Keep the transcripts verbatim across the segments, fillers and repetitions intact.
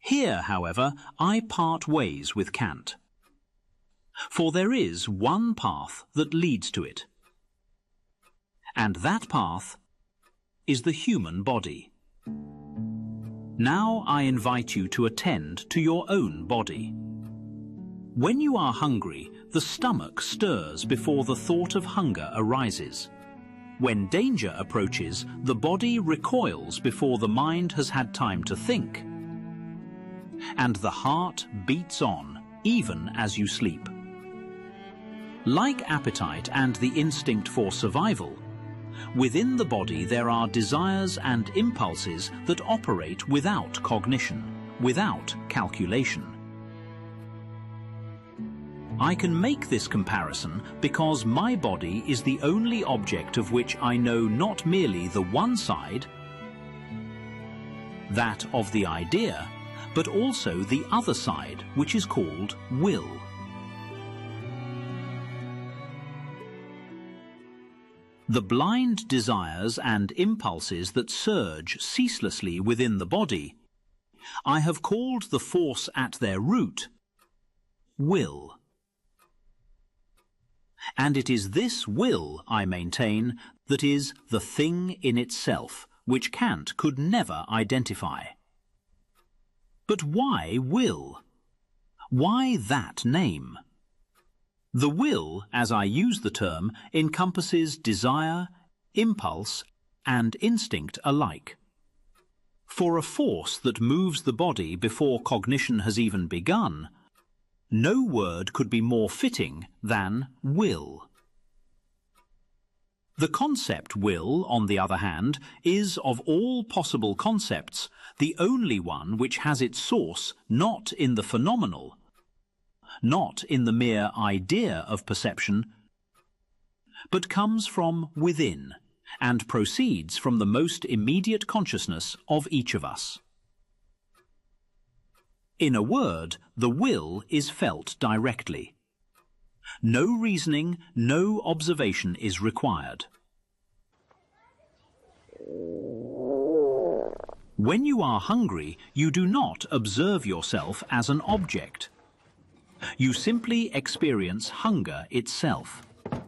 Here, however, I part ways with Kant. For there is one path that leads to it. And that path is the human body. Now I invite you to attend to your own body. When you are hungry, the stomach stirs before the thought of hunger arises. When danger approaches, the body recoils before the mind has had time to think. And the heart beats on, even as you sleep. Like appetite and the instinct for survival, within the body there are desires and impulses that operate without cognition, without calculation. I can make this comparison because my body is the only object of which I know not merely the one side, that of the idea, but also the other side, which is called will. The blind desires and impulses that surge ceaselessly within the body, I have called the force at their root will. And it is this will, I maintain, that is the thing in itself, which Kant could never identify. But why will? Why that name? The will, as I use the term, encompasses desire, impulse, and instinct alike. For a force that moves the body before cognition has even begun, no word could be more fitting than will. The concept will, on the other hand, is of all possible concepts the only one which has its source not in the phenomenal, not in the mere idea of perception, but comes from within and proceeds from the most immediate consciousness of each of us. In a word, the will is felt directly. No reasoning, no observation is required. When you are hungry, you do not observe yourself as an object. You simply experience hunger itself.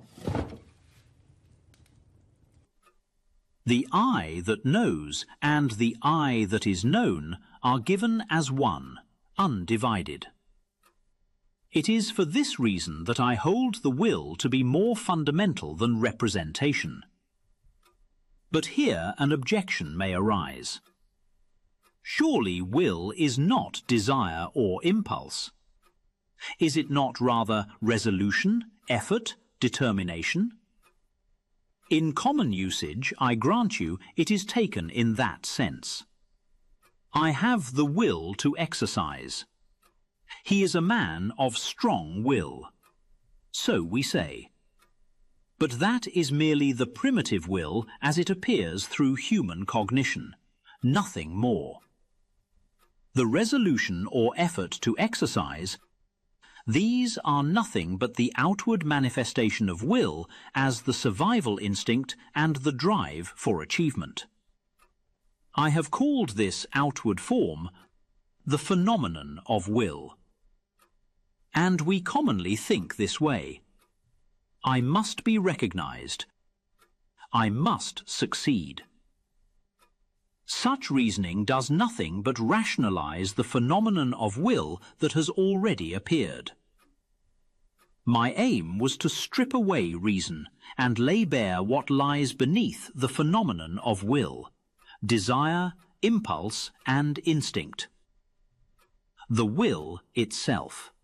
The I that knows and the I that is known are given as one, undivided. It is for this reason that I hold the will to be more fundamental than representation. But here an objection may arise. Surely will is not desire or impulse. Is it not rather resolution, effort, determination? In common usage, I grant you, it is taken in that sense. I have the will to exercise. He is a man of strong will. So we say. But that is merely the primitive will as it appears through human cognition, nothing more. The resolution or effort to exercise, these are nothing but the outward manifestation of will as the survival instinct and the drive for achievement. I have called this outward form the phenomenon of will. And we commonly think this way. I must be recognized. I must succeed. Such reasoning does nothing but rationalize the phenomenon of will that has already appeared. My aim was to strip away reason and lay bare what lies beneath the phenomenon of will, desire, impulse, and instinct. The will itself.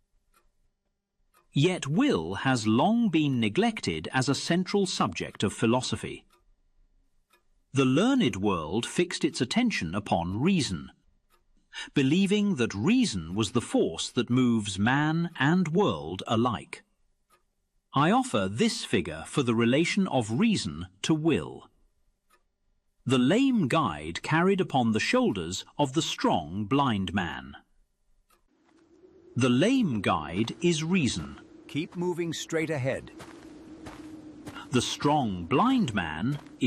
Yet will has long been neglected as a central subject of philosophy. The learned world fixed its attention upon reason, believing that reason was the force that moves man and world alike. I offer this figure for the relation of reason to will. The lame guide carried upon the shoulders of the strong blind man. The lame guide is reason. Keep moving straight ahead. The strong blind man